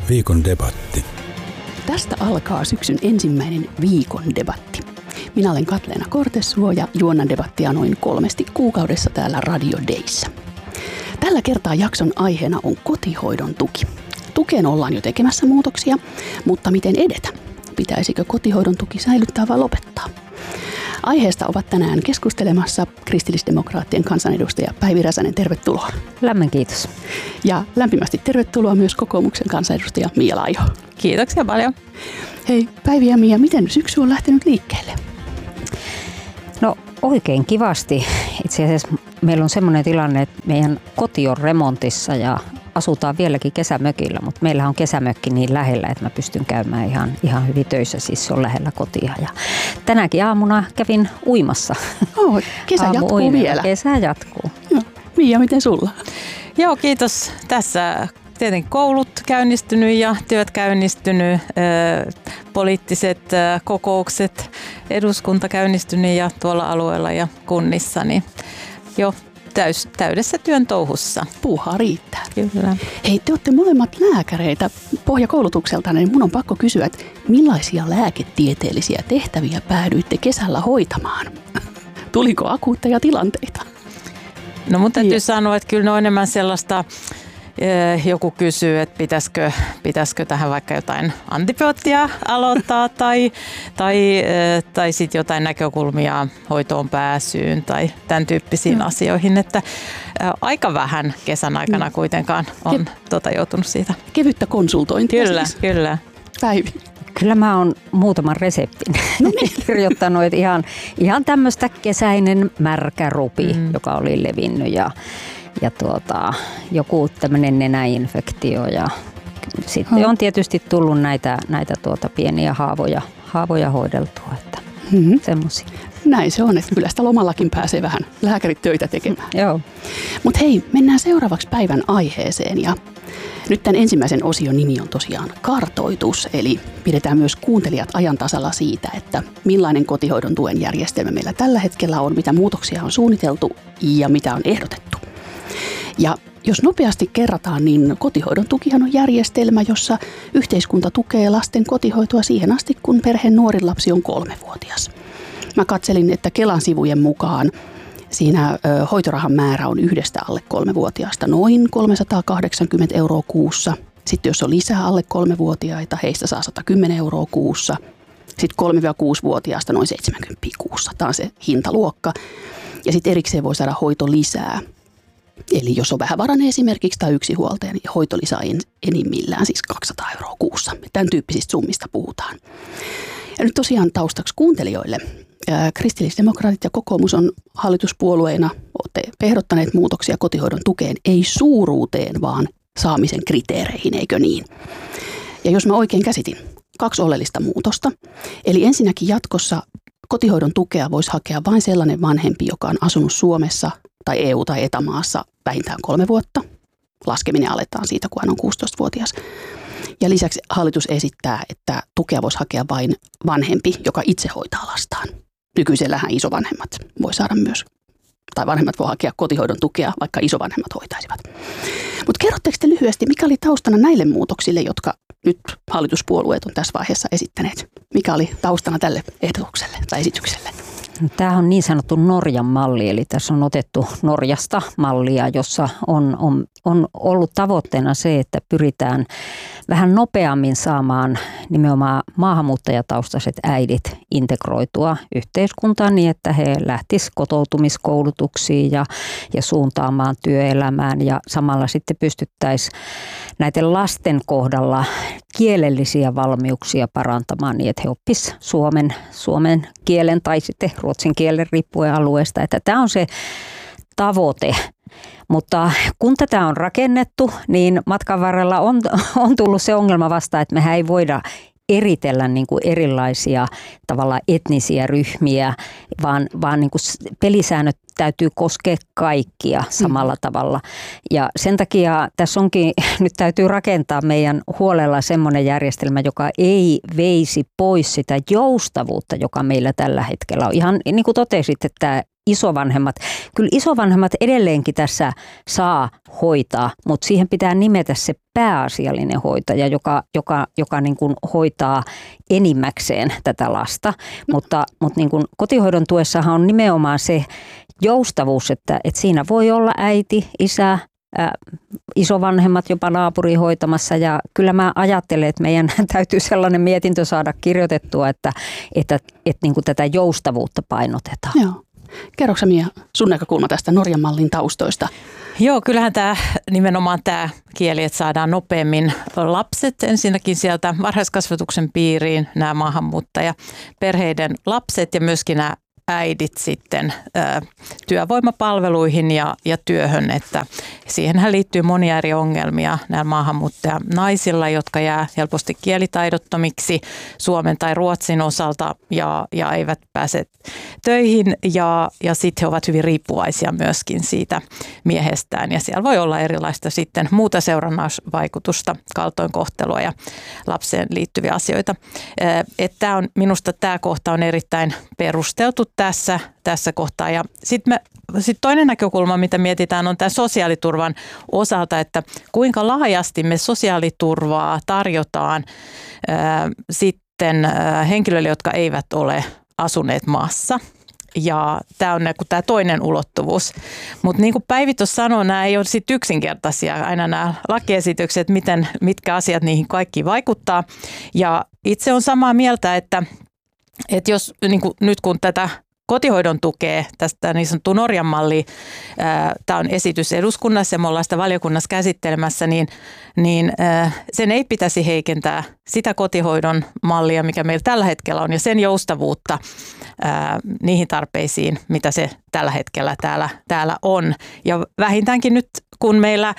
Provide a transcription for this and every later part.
Viikon debatti. Tästä alkaa syksyn ensimmäinen viikon debatti. Minä olen Katleena Kortesuo ja juonnan debattia noin 3 kuukaudessa täällä Radio Dayssä. Tällä kertaa jakson aiheena on kotihoidon tuki. Tukeen ollaan jo tekemässä muutoksia, mutta miten edetä? Pitäisikö kotihoidon tuki säilyttää vai lopettaa? Aiheesta ovat tänään keskustelemassa kristillisdemokraattien kansanedustaja Päivi Räsänen, tervetuloa. Lämmin kiitos. Ja lämpimästi tervetuloa myös kokoomuksen kansanedustaja Mia Laiho. Kiitoksia paljon. Hei Päivi ja Mia, miten syksy on lähtenyt liikkeelle? No oikein kivasti. Itse asiassa meillä on semmoinen tilanne, että meidän koti on remontissa ja asutaan vieläkin kesämökillä, mutta meillä on kesämökki niin lähellä, että mä pystyn käymään ihan hyvin töissä, siis se on lähellä kotia. Ja tänäkin aamuna kävin uimassa. Kesä jatkuu vielä. Kesä jatkuu. Joo. Mia, miten sulla? Joo, kiitos. Tässä tietenkin koulut käynnistynyt ja työt käynnistynyt, poliittiset kokoukset, eduskunta käynnistynyt ja tuolla alueella ja kunnissa, niin jo täydessä työn touhussa. Puuhaa riittää. Kyllä. Hei, te olette molemmat lääkäreitä pohjakoulutukselta, niin mun on pakko kysyä, että millaisia lääketieteellisiä tehtäviä päädyitte kesällä hoitamaan? Tuliko akuutteja tilanteita? No mun täytyy sanoa, että kyllä ne on enemmän sellaista, joku kysyy, että pitäisikö tähän vaikka jotain antibioottia aloittaa tai sitten jotain näkökulmia hoitoon pääsyyn tai tämän tyyppisiin asioihin, että aika vähän kesän aikana kuitenkaan on joutunut siitä. Kevyttä konsultointia. Kyllä. Päivi. Kyllä mä oon muutaman reseptin kirjoittanut, että ihan tämmöistä kesäinen märkä rupi, joka oli levinnyt ja joku tämmöinen nenäinfektio ja sitten on tietysti tullut näitä pieniä haavoja hoideltua, että semmoisia. Näin se on, että kyllä sitä lomallakin pääsee vähän lääkärit töitä tekemään. Joo. Mutta hei, mennään seuraavaksi päivän aiheeseen ja nyt tämän ensimmäisen osion nimi on tosiaan kartoitus, eli pidetään myös kuuntelijat ajan tasalla siitä, että millainen kotihoidon tuen järjestelmä meillä tällä hetkellä on, mitä muutoksia on suunniteltu ja mitä on ehdotettu. Ja jos nopeasti kerrataan, niin kotihoidon tukihan on järjestelmä, jossa yhteiskunta tukee lasten kotihoitoa siihen asti, kun perheen nuorin lapsi on 3-vuotias. Mä katselin, että Kelan sivujen mukaan siinä hoitorahan määrä on yhdestä alle 3-vuotiaasta noin 380 € kuussa. Sitten jos on lisää alle 3-vuotiaita, heistä saa 110 € kuussa. Sitten 3-6-vuotiaasta noin 70 kuussa. Tämä on se hintaluokka. Ja sitten erikseen voi saada hoitolisää. Eli jos on vähävarainen esimerkiksi tai yksinhuoltaja, niin hoitolisä enimmillään siis 200 € kuussa. Tämän tyyppisistä summista puhutaan. Ja nyt tosiaan taustaksi kuuntelijoille. Kristillisdemokraatit ja kokoomus on hallituspuolueina ehdottaneet muutoksia kotihoidon tukeen, ei suuruuteen, vaan saamisen kriteereihin, eikö niin? Ja jos mä oikein käsitin, 2 oleellista muutosta. Eli ensinnäkin jatkossa kotihoidon tukea voisi hakea vain sellainen vanhempi, joka on asunut Suomessa tai EU- tai ETA-maassa vähintään 3 vuotta. Laskeminen aletaan siitä, kun hän on 16-vuotias. Ja lisäksi hallitus esittää, että tukea voisi hakea vain vanhempi, joka itse hoitaa lastaan. Nykyisellähän isovanhemmat voi saada myös, tai vanhemmat voi hakea kotihoidon tukea, vaikka isovanhemmat hoitaisivat. Mutta kerrotteko te lyhyesti, mikä oli taustana näille muutoksille, jotka nyt hallituspuolueet on tässä vaiheessa esittäneet? Mikä oli taustana tälle ehdotukselle tai esitykselle? Tämä on niin sanottu Norjan malli, eli tässä on otettu Norjasta mallia, jossa on ollut tavoitteena se, että pyritään vähän nopeammin saamaan nimenomaan maahanmuuttajataustaiset äidit integroitua yhteiskuntaan niin, että he lähtisivät kotoutumiskoulutuksiin ja suuntaamaan työelämään ja samalla sitten pystyttäisiin näiden lasten kohdalla kielellisiä valmiuksia parantamaan niin, että he oppisivat suomen kielen tai sitten ruotsin kielen riippuen alueesta. Että tämä on se tavoite. Mutta kun tätä on rakennettu, niin matkan varrella on tullut se ongelma vastaan, että mehän ei voida eritellä niin kuin erilaisia tavallaan etnisiä ryhmiä, vaan niin kuin pelisäännöt täytyy koskea kaikkia samalla tavalla. Ja sen takia tässä onkin, nyt täytyy rakentaa meidän huolella semmoinen järjestelmä, joka ei veisi pois sitä joustavuutta, joka meillä tällä hetkellä on. Ihan niin kuin totesit, että kyllä isovanhemmat edelleenkin tässä saa hoitaa, mutta siihen pitää nimetä se pääasiallinen hoitaja, joka niin kuin hoitaa enimmäkseen tätä lasta. Mutta niin kuin kotihoidon tuessahan on nimenomaan se joustavuus, että siinä voi olla äiti, isä, isovanhemmat, jopa naapuri hoitamassa, ja kyllä mä ajattelen, että meidän täytyy sellainen mietintö saada kirjoitettua, että niin kuin tätä joustavuutta painotetaan. Joo. Kerroksä Mia sun näkökulma tästä Norjan mallin taustoista? Joo, kyllähän nimenomaan tämä kieli, että saadaan nopeammin lapset ensinnäkin sieltä varhaiskasvatuksen piiriin, nämä maahanmuuttajaperheiden lapset ja myöskin nämä äidit sitten työvoimapalveluihin ja työhön, että siihenhän liittyy monia eri ongelmia näillä maahanmuuttajanaisilla, jotka jää helposti kielitaidottomiksi suomen tai ruotsin osalta ja eivät pääse töihin ja sitten he ovat hyvin riippuvaisia myöskin siitä miehestään ja siellä voi olla erilaista sitten muuta seurannaisvaikutusta, kaltoinkohtelua ja lapseen liittyviä asioita. Että minusta tämä kohta on erittäin perusteltu tässä kohtaa. Ja sitten toinen näkökulma, mitä mietitään, on tämä sosiaaliturvan osalta, että kuinka laajasti me sosiaaliturvaa tarjotaan sitten henkilöille, jotka eivät ole asuneet maassa. Ja tämä on tämä toinen ulottuvuus. Mutta niin kuin Päivi tuossa sanoi, nämä ei ole sit yksinkertaisia aina nämä lakiesitykset, mitkä asiat niihin kaikki vaikuttaa. Ja itse on samaa mieltä, että jos niin kuin nyt kun tätä kotihoidon tukea, tästä niin sanottu Norjan malli, tämä on esitys eduskunnassa ja me ollaan sitä valiokunnassa käsittelemässä, niin sen ei pitäisi heikentää sitä kotihoidon mallia, mikä meillä tällä hetkellä on ja sen joustavuutta niihin tarpeisiin, mitä se tällä hetkellä täällä on. Ja vähintäänkin nyt, kun meillä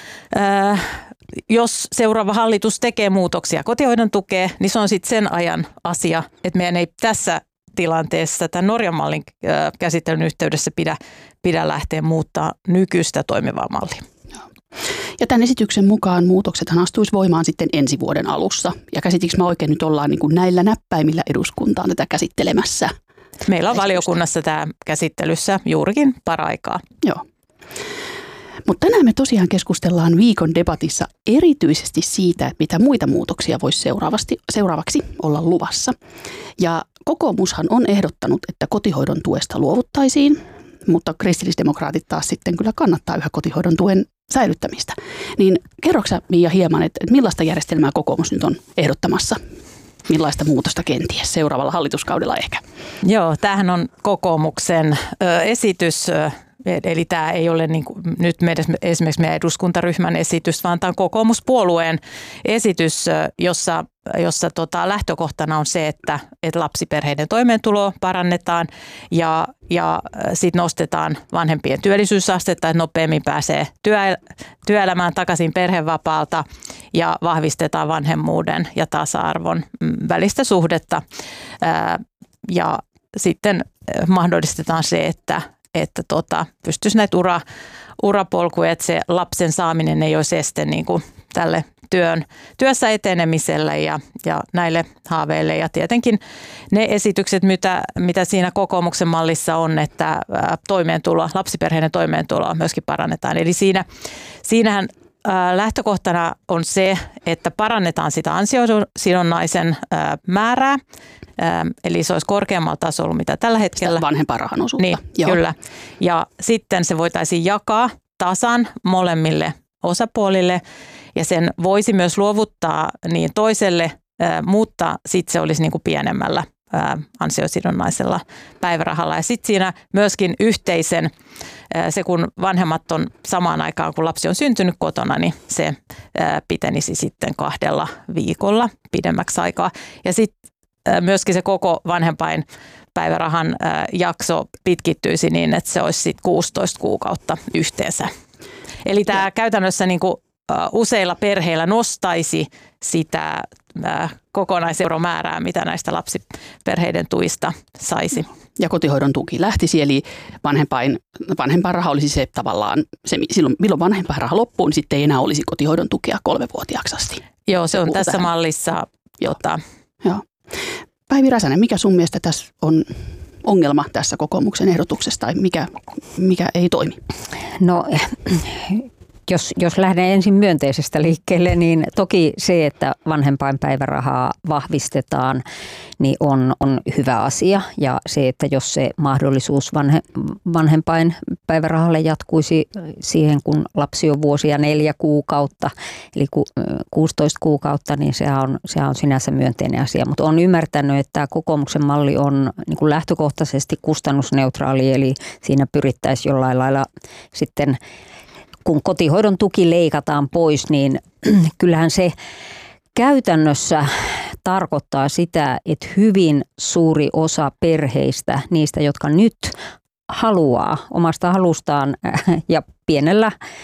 jos seuraava hallitus tekee muutoksia kotihoidon tukeen, niin se on sitten sen ajan asia, että meidän ei tässä tilanteessa tämän Norjan mallin käsittelyn yhteydessä pidä lähteä muuttaa nykyistä toimivaa mallia. Ja tämän esityksen mukaan muutoksethan astuisi voimaan sitten ensi vuoden alussa. Ja käsitikö mä oikein nyt ollaan niin kuin näillä näppäimillä eduskuntaan tätä käsittelemässä? Meillä on valiokunnassa tämä käsittelyssä juurikin paraikaa. Joo. Mutta tänään me tosiaan keskustellaan viikon debatissa erityisesti siitä, että mitä muita muutoksia voisi seuraavaksi olla luvassa. Ja kokoomushan on ehdottanut, että kotihoidon tuesta luovuttaisiin, mutta kristillisdemokraatit taas sitten kyllä kannattaa yhä kotihoidon tuen säilyttämistä. Niin kerroksä Mia hieman, että millaista järjestelmää kokoomus nyt on ehdottamassa? Millaista muutosta kenties seuraavalla hallituskaudella ehkä? Joo, tämähän on kokoomuksen esitys. Eli tämä ei ole niin kuin nyt esimerkiksi meidän eduskuntaryhmän esitys, vaan tämä on kokoomuspuolueen esitys, jossa lähtökohtana on se, että lapsiperheiden toimeentuloa parannetaan ja sitten nostetaan vanhempien työllisyysastetta, että nopeammin pääsee työelämään takaisin perhevapaalta ja vahvistetaan vanhemmuuden ja tasa-arvon välistä suhdetta ja sitten mahdollistetaan se, että pystyisi näitä urapolkuja, että se lapsen saaminen ei olisi este niin kuin tälle työssä etenemiselle ja näille haaveille. Ja tietenkin ne esitykset, mitä siinä kokoomuksen mallissa on, että lapsiperheiden toimeentuloa myöskin parannetaan. Eli siinähän lähtökohtana on se, että parannetaan sitä ansiosidonnaisen määrää. Eli se olisi korkeammalla tasolla, mitä tällä hetkellä. Vanhempainrahan osuutta. Niin, kyllä. Ja sitten se voitaisiin jakaa tasan molemmille osapuolille ja sen voisi myös luovuttaa niin toiselle, mutta sitten se olisi niin kuin pienemmällä ansiosidonnaisella päivärahalla. Ja sitten siinä myöskin yhteisen, se kun vanhemmat on samaan aikaan, kun lapsi on syntynyt kotona, niin se pitenisi sitten 2 viikolla pidemmäksi aikaa. Ja sitten myöskin se koko vanhempainpäivärahan jakso pitkittyisi niin, että se olisi sitten 16 kuukautta yhteensä. Eli tämä käytännössä niin kuin useilla perheillä nostaisi sitä kokonaiseuromäärää, mitä näistä lapsiperheiden tuista saisi. ja kotihoidon tuki lähtisi, eli vanhempainraha olisi se tavallaan, silloin milloin vanhempainraha loppuu, niin sitten ei enää olisi kotihoidon tukea 3-vuotiaaksi asti. Joo, se on tässä tähän mallissa. Joo. Päivi Räsänen, mikä sun mielestä tässä on ongelma tässä kokoomuksen ehdotuksessa tai mikä ei toimi? No, jos lähden ensin myönteisestä liikkeelle, niin toki se, että vanhempainpäivärahaa vahvistetaan, niin on hyvä asia. Ja se, että jos se mahdollisuus vanhempainpäivärahalle jatkuisi siihen, kun lapsi on vuosia 4 kuukautta, eli 16 kuukautta, niin se on sinänsä myönteinen asia. Mutta olen ymmärtänyt, että kokoomuksen malli on niin kuin lähtökohtaisesti kustannusneutraali, eli siinä pyrittäisiin jollain lailla sitten, kun kotihoidon tuki leikataan pois, niin kyllähän se käytännössä tarkoittaa sitä, että hyvin suuri osa perheistä, niistä jotka nyt haluaa omasta halustaan ja pienellä